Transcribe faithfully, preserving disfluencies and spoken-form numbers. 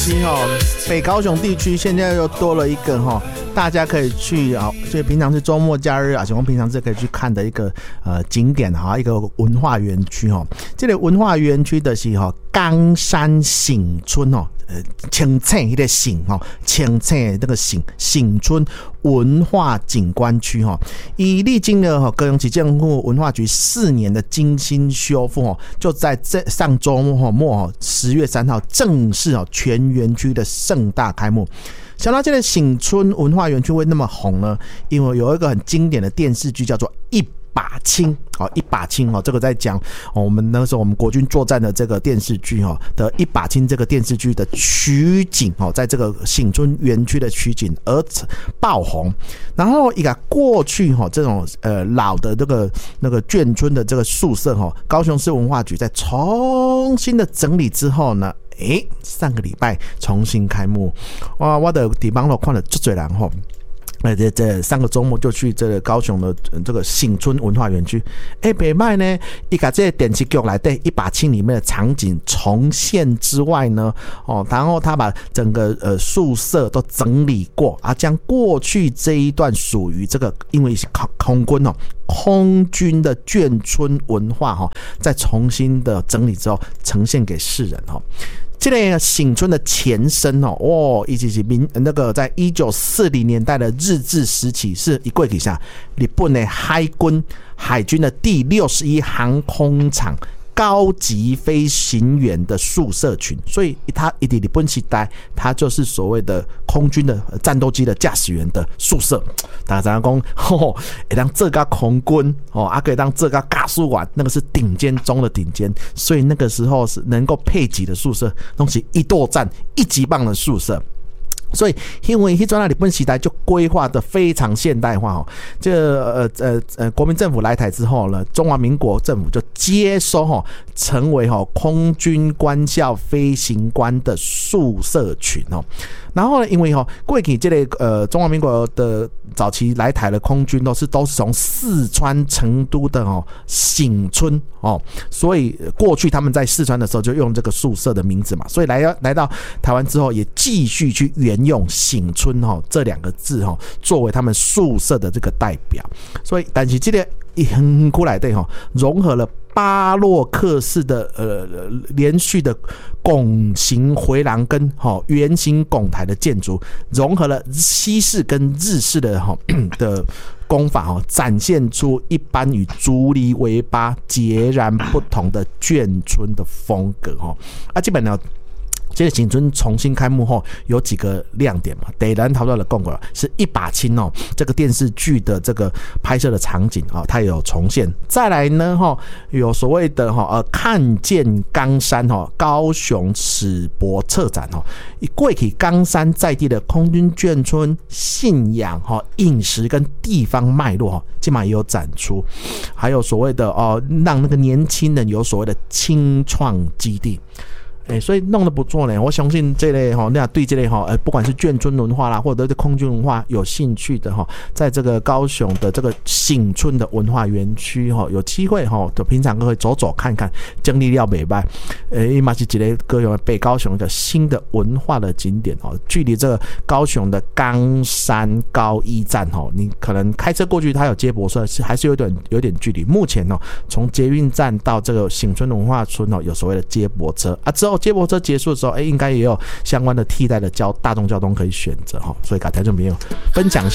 北高雄地区现在又多了一个哈，大家可以去啊，就平常是周末假日啊，像我平常是可以去看的一个呃景点哈，一个文化园区哈。这个文化园区的是哈冈山醒村哦，呃，清醒那个醒哈，清醒那个醒醒村文化景观区哈，以历经了哈高雄市政府文化局四年的精心修复哦，就在这上周末哈十月三号正式哦全园区的盛大开幕。想到这个醒村文化园区会那么红呢，因为有一个很经典的电视剧叫做《一把青》哦，一把青哦，这个在讲哦，我们那时候我们国军作战的这个电视剧哦的一把青这个电视剧的取景哦，在这个醒村园区的取景而爆红。然后一个过去哈这种呃老的这个那个眷村的这个宿舍哈，高雄市文化局在重新的整理之后呢，诶，上个礼拜重新开幕。哇，我的地方都看了很多人吼。呃，这这上个周末就去这个高雄的这个醒村文化园区，哎，不错呢，一把这个电视剧来对一把青里面的场景重现之外呢，哦，然后他把整个呃宿舍都整理过啊，将过去这一段属于这个因为是空军哦。空军的眷村文化哈，再重新的整理之后，呈现给世人哈。这个醒村的前身哦，哦，以及是民那个在一九四零年代的日治时期，是一过去下日本的海军海军的第六十一航空场。高级飞行员的宿舍群，所以他一定日本时代，他就是所谓的空军的战斗机的驾驶员的宿舍。大家讲，吼，会当做到空军哦，啊可以当做到驾驶员，那个是顶尖中的顶尖。所以那个时候是能够配给的宿舍，都是一作战一级棒的宿舍。所以，因为那段日本时代就规划的非常现代化哦，这呃呃呃国民政府来台之后呢，中华民国政府就接收哈，成为哈空军官校飞行官的宿舍群哦。然后呢，因为哈过去这个呃中华民国的早期来台的空军都是都是从四川成都的哦醒村哦，所以过去他们在四川的时候就用这个宿舍的名字嘛，所以来来到台湾之后也继续去沿用醒村哈这两个字哈作为他们宿舍的这个代表。所以但是这个一横过来对哈融合了巴洛克式的呃连续的拱形回廊跟哈圆形拱台的建筑，融合了西式跟日式的哈的工法哈，展现出一般与竹篱围笆截然不同的眷村的风格哈。啊，基本上。这个醒村重新开幕后有几个亮点嘛？第一，咱讨论的共过是一把青哦，这个电视剧的这个拍摄的场景啊、哦，它有重现。再来呢，哈、哦，有所谓的哈呃看见冈山哈、哦，高雄史博策展哈，以过去冈山在地的空军眷村信仰哈、哦、饮食跟地方脉络哈，基本上也有展出。还有所谓的哦，让那个年轻人有所谓的青创基地。欸、所以弄得不错呢，我相信这类哈，那对这类哈，呃，不管是眷村文化啦，或者对空军文化有兴趣的哈，在这个高雄的这个醒村的文化园区哈，有机会哈，就平常都会走走看看，经历了美拜，呃，伊嘛是一个高雄北高雄一个新的文化的景点哦，距离这个高雄的冈山高一站哈，你可能开车过去，它有接驳车，是还是有点有点距离。目前哦，从捷运站到这个醒村文化村哦，有所谓的接驳车啊，之后。接驳车结束的时候，哎，应该也有相关的替代的交大众交通可以选择哈，所以给听众朋友分享。